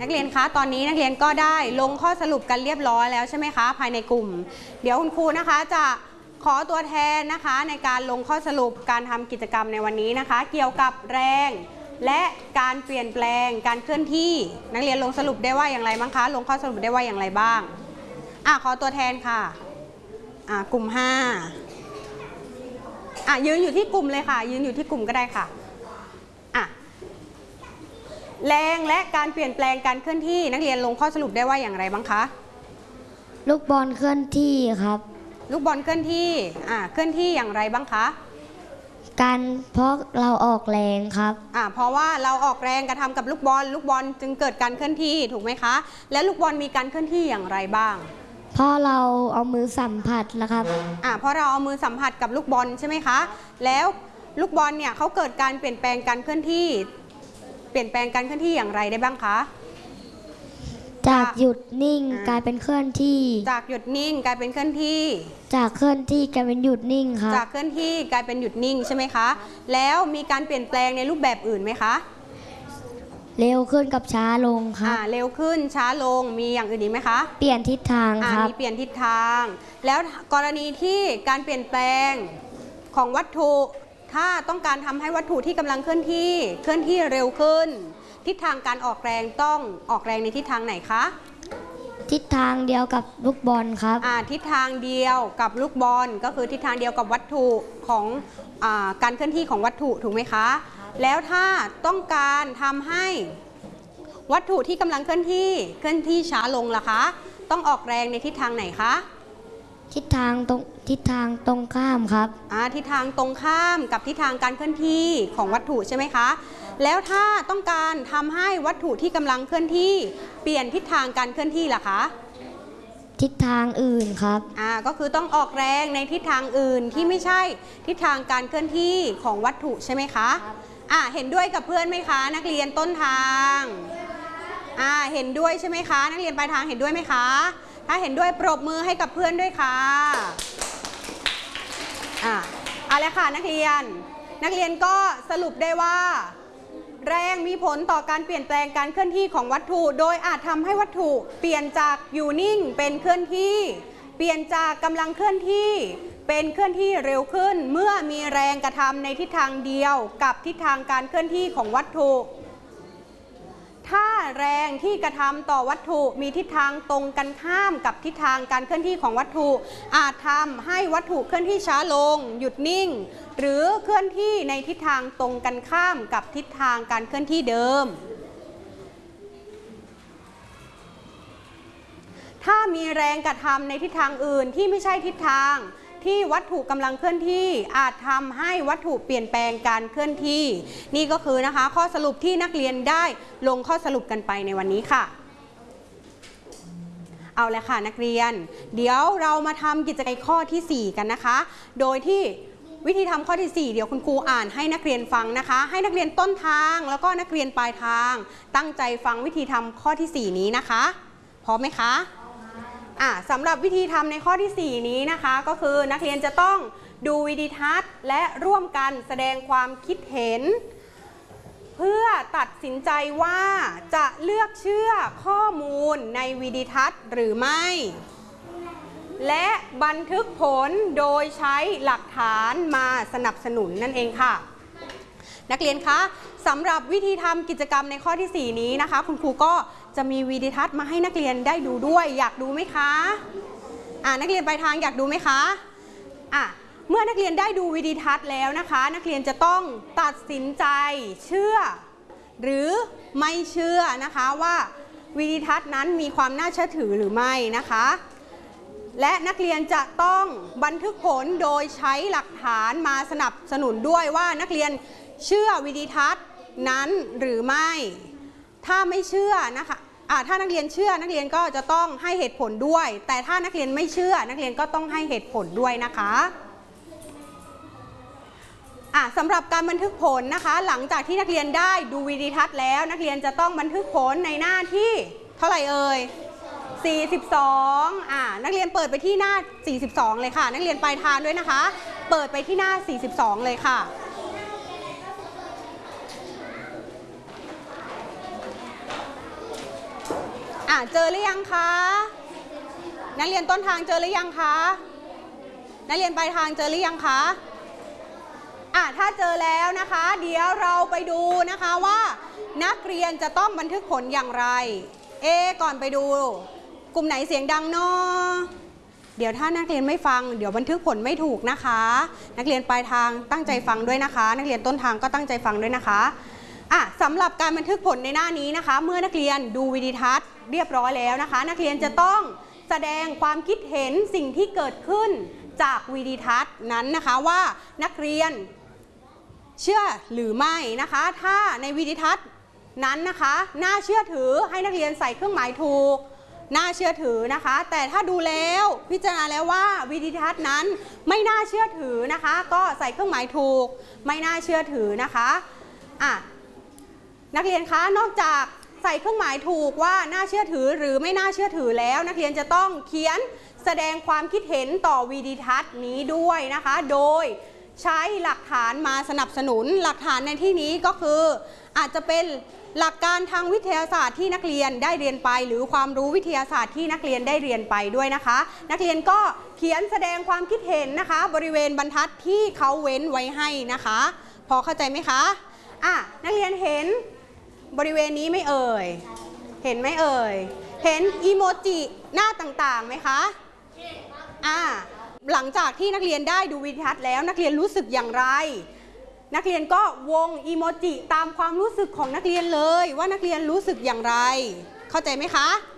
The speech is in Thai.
นักเรียนคะตอนนี้นักเรียนก็ได้ลงข้อสรุปกันเรียบร้อยแล้วใช่ไหมคะภายในกลุ่มเดี๋ยวคุณครูนะคะจะขอตัวแทนนะคะในการลงข้อสรุปการทำกิจกรรมในวันนี้นะคะเกี่ยวกับแรงและการเปลี่ยนแปลงการเคลื่อนที่นักเรียนลงสรุปได้ว่าอย่างไรบ้างคะลงข้อสรุปได้ว่าอย่างไรบ้างขอตัวแทนค่ะกลุ่ม5ยืนอยู่ที่กลุ่มเลยค่ะยืนอยู่ที่กลุ่มก็ได้ค่ะแรงและการเปลี่ยนแปลงการเคลื่อนที่นักเรียนลงข้อสรุปได้ว่าอย่างไรบ้างคะลูกบอลเคลื่อนที่ครับลูกบอลเคลื่อนที่เคลื่อนที่อย่างไรบ้างคะเพราะเราออกแรงครับเพราะว่าเราออกแรงกระทำกับลูกบอลจึงเกิดการเคลื่อนที่ถูกไหมคะและลูกบอลมีการเคลื่อนที่อย่างไรบ้างเพราะเราเอามือสัมผัสแล้วครับเพราะเราเอามือสัมผัสกับลูกบอลใช่ไหมคะแล้วลูกบอลเนี่ยเขาเกิดการเปลี่ยนแปลงการเคลื่อนที่อย่างไรได้บ้างคะจากหยุดนิ่งกลายเป็นเคลื่อนที่จากหยุดนิ่งกลายเป็นเคลื่อนที่จากเคลื่อนที่กลายเป็นหยุดนิ่งครับจากเคลื่อนที่กลายเป็นหยุดนิ่งใช่ไหมคะแล้วมีการเปลี่ยนแปลงในรูปแบบอื่นไหมคะเร็วขึ้นกับช้าลงครับเร็วขึ้นช้าลงมีอย่างอื่นอีกไหมคะเปลี่ยนทิศทางครับมีเปลี่ยนทิศทางแล้วกรณีที่การเปลี่ยนแปลงของวัตถุถ้าต้องการทำให้วัตถุที่กำลังเคลื่อนที่เร็วขึ้นทิศทางการออกแรงต้องออกแรงในทิศทางไหนคะทิศทางเดียวกับลูกบอลครับทิศทางเดียวกับลูกบอลก็คือทิศทางเดียวกับวัตถุของการเคลื่อนที่ของวัตถุถูกไหมคะแล้วถ้าต้องการทำให้วัตถุที่กำลังเคลื่อนที่ช้าลงล่ะคะต้องออกแรงในทิศทางไหนคะทิศทางตรงข้ามครับทิศทางตรงข้ามกับทิศทางการเคลื่อนที่ของวัตถุใช่ไหมคะแล้วถ้าต้องการทำให้วัตถุที่กำลังเคลื่อนที่เปลี่ยนทิศทางการเคลื่อนที่ล่ะคะทิศทางอื่นครับก็คือต้องออกแรงในทิศทางอื่นที่ไม่ใช่ทิศทางการเคลื่อนที่ของวัตถุใช่ไหมคะเห็นด้วยกับเพื่อนไหมคะนักเรียนต้นทางเห็นด้วยใช่ไหมคะนักเรียนปลายทางเห็นด้วยไหมคะถ้าเห็นด้วยปรบมือให้กับเพื่อนด้วยค่ะเอาละค่ะนักเรียนก็สรุปได้ว่าแรงมีผลต่อการเปลี่ยนแปลงการเคลื่อนที่ของวัตถุโดยอาจทำให้วัตถุเปลี่ยนจากอยู่นิ่งเป็นเคลื่อนที่เปลี่ยนจากกำลังเคลื่อนที่เป็นเคลื่อนที่เร็วขึ้นเมื่อมีแรงกระทำในทิศทางเดียวกับทิศทางการเคลื่อนที่ของวัตถุถ้าแรงที่กระทำต่อวัตถุมีทิศทางตรงกันข้ามกับทิศทางการเคลื่อนที่ของวัตถุอาจทำให้วัตถุเคลื่อนที่ช้าลงหยุดนิ่งหรือเคลื่อนที่ในทิศทางตรงกันข้ามกับทิศทางการเคลื่อนที่เดิมถ้ามีแรงกระทำในทิศทางอื่นที่ไม่ใช่ทิศทางที่วัตถุกำลังเคลื่อนที่อาจทำให้วัตถุเปลี่ยนแปลงการเคลื่อนที่นี่ก็คือนะคะข้อสรุปที่นักเรียนได้ลงข้อสรุปกันไปในวันนี้ค่ะเอาละค่ะนักเรียนเดี๋ยวเรามาทำกิจกรรมข้อที่4กันนะคะโดยที่วิธีทำข้อที่4เดี๋ยวคุณครูอ่านให้นักเรียนฟังนะคะให้นักเรียนต้นทางแล้วก็นักเรียนปลายทางตั้งใจฟังวิธีทำข้อที่4นี้นะคะพร้อมไหมคะสำหรับวิธีทำในข้อที่4นี้นะคะก็คือนักเรียนจะต้องดูวิดีทัศน์และร่วมกันแสดงความคิดเห็นเพื่อตัดสินใจว่าจะเลือกเชื่อข้อมูลในวิดีทัศน์หรือไม่และบันทึกผลโดยใช้หลักฐานมาสนับสนุนนั่นเองค่ะนักเรียนคะสำหรับวิธีทำกิจกรรมในข้อที่4นี้นะคะคุณครูก็จะมีวิดีทัศน์มาให้นักเรียนได้ดูด้วยอยากดูไหมคะนักเรียนปลายทางอยากดูไหมคะเมื่อนักเรียนได้ดูวิดีทัศน์แล้วนะคะนักเรียนจะต้องตัดสินใจเชื่อหรือไม่เชื่อนะคะว่าวิดีทัศน์นั้นมีความน่าเชื่อถือหรือไม่นะคะและนักเรียนจะต้องบันทึกผลโดยใช้หลักฐานมาสนับสนุนด้วยว่านักเรียนเชื่อวิดีทัศน์นั้นหรือไม่ถ้าไม่เชื่อนะคะถ้านักเรียนเชื่อนักเรียนก็จะต้องให้เหตุผลด้วยแต่ถ้านักเรียนไม่เชื่อนักเรียนก็ต้องให้เหตุผลด้วยนะคะสำหรับการบันทึกผลนะคะหลังจากที่นักเรียนได้ดูวิดีทัศน์แล้วนักเรียนจะต้องบันทึกผลในหน้าที่เท่าไหร่เอ่ย42นักเรียนเปิดไปที่หน้า42เลยค่ะนักเรียนปลายทางด้วยนะคะเปิดไปที่หน้า42เลยค่ะเจอหรือยังคะนักเรียนต้นทางเจอหรือยังคะนักเรียนปลายทางเจอหรือยังคะถ้าเจอแล้วนะคะเดี๋ยวเราไปดูนะคะว่านักเรียนจะต้องบันทึกผลอย่างไรก่อนไปดูกลุ่มไหนเสียงดังเนาะเดี๋ยวถ้านักเรียนไม่ฟังเดี๋ยวบันทึกผลไม่ถูกนะคะนักเรียนปลายทางตั้งใจฟังด้วยนะคะนักเรียนต้นทางก็ตั้งใจฟังด้วยนะคะสำหรับการบันทึกผลในหน้านี้นะคะเมื่อนักเรียนดูวิดีทัศน์เรียบร้อยแล้วนะคะนักเรียนจะต้องแสดงความคิดเห็นสิ่งที่เกิดขึ้นจากวิดีทัศน์นั้นนะคะว่านักเรียนเชื่อหรือไม่นะคะถ้าในวิดีทัศน์นั้นนะคะน่าเชื่อถือให้นักเรียนใส่เครื่องหมายถูกน่าเชื่อถือนะคะแต่ถ้าดูแล้วพิจารณาแล้วว่าวิดีทัศน์นั้นไม่น่าเชื่อถือนะคะก็ใส่เครื่องหมายถูกไม่น่าเชื่อถือนะคะนักเรียนคะนอกจากใส่เครื่องหมายถูกว่าน่าเชื่อถือหรือไม่น่าเชื่อถือแล้วนักเรียนจะต้องเขียนแสดงความคิดเห็นต่อวิดีทัศน์นี้ด้วยนะคะโดยใช้หลักฐานมาสนับสนุนหลักฐานในที่นี้ก็คืออาจจะเป็นหลักการทางวิทยาศาสตร์ที่นักเรียนได้เรียนไปหรือความรู้วิทยาศาสตร์ที่นักเรียนได้เรียนไปด้วยนะคะนักเรียนก็เขียนแสดงความคิดเห็นนะคะบริเวณบรรทัดที่เขาเว้นไว้ให้นะคะพอเข้าใจไหมคะนักเรียนเห็นบริเวณนี้ไหมเอ่ยเห็นไหมเอ่ยเห็นอีโมจิหน้าต่างๆไหมคะหลังจากที่นักเรียนได้ดูวิดีทัศน์แล้วนักเรียนรู้สึกอย่างไรนักเรียนก็วงอีโมจิตามความรู้สึกของนักเรียนเลยว่านักเรียนรู้สึกอย่างไรเข้าใจไหมคะ